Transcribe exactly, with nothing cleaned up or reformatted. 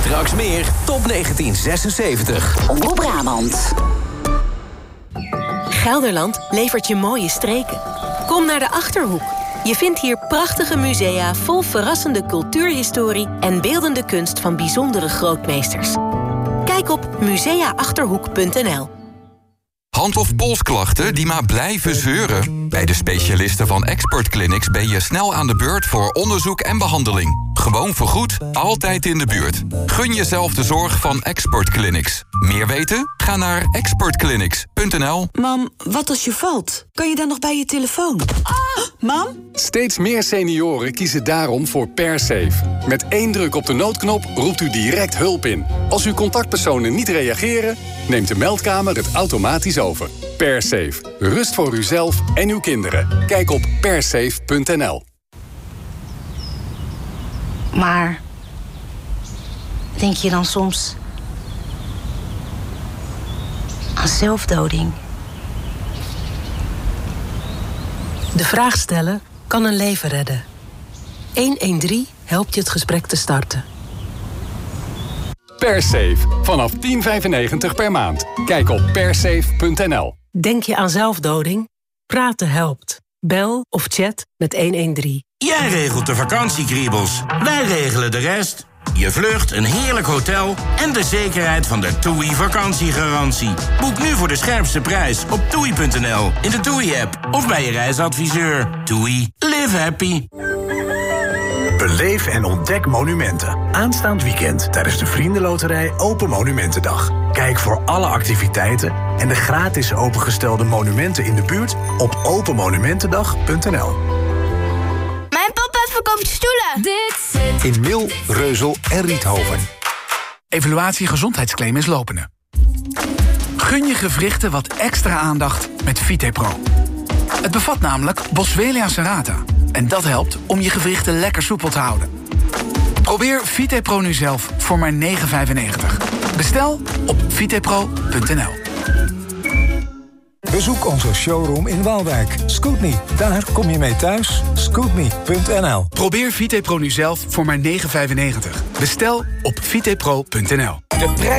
Straks meer Top negentien zesenzeventig. Omroep Brabant. Gelderland levert je mooie streken. Kom naar de Achterhoek. Je vindt hier prachtige musea vol verrassende cultuurhistorie en beeldende kunst van bijzondere grootmeesters. Kijk op musea achterhoek punt n l. Hand- of polsklachten die maar blijven zeuren? Bij de specialisten van Expert Clinics ben je snel aan de beurt voor onderzoek en behandeling. Gewoon vergoed, altijd in de buurt. Gun jezelf de zorg van Expert Clinics. Meer weten? Ga naar expert clinics punt n l. Mam, wat als je valt? Kan je dan nog bij je telefoon? Ah! Mam? Steeds meer senioren kiezen daarom voor PerSafe. Met één druk op de noodknop roept u direct hulp in. Als uw contactpersonen niet reageren, neemt de meldkamer het automatisch over. PerSafe. Rust voor uzelf en uw kinderen. Kijk op persafe punt n l. Maar denk je dan soms aan zelfdoding? De vraag stellen kan een leven redden. honderddertien helpt je het gesprek te starten. PerSafe. Vanaf tien vijfennegentig per maand. Kijk op persafe punt n l. Denk je aan zelfdoding? Praten helpt. Bel of chat met honderddertien. Jij regelt de vakantiekriebels. Wij regelen de rest. Je vlucht, een heerlijk hotel en de zekerheid van de TUI vakantiegarantie. Boek nu voor de scherpste prijs op toei punt n l, in de TUI-app of bij je reisadviseur. TUI. Live happy. Beleef en ontdek monumenten. Aanstaand weekend tijdens de Vriendenloterij Open Monumentendag. Kijk voor alle activiteiten en de gratis opengestelde monumenten in de buurt op open monumentendag punt n l. Mijn papa verkoopt stoelen. Dit zit in Mil, Reuzel en Riethoven. Evaluatie gezondheidsclaim is lopende. Gun je gewrichten wat extra aandacht met VitePro. Het bevat namelijk Boswellia serrata. En dat helpt om je gewrichten lekker soepel te houden. Probeer VitePro nu zelf voor maar negen vijfennegentig. Bestel op vitepro punt n l. Bezoek onze showroom in Waalwijk. Scootme, daar kom je mee thuis. Scootme punt n l. Probeer VitePro nu zelf voor maar negen vijfennegentig. Bestel op vitepro punt n l. De prijs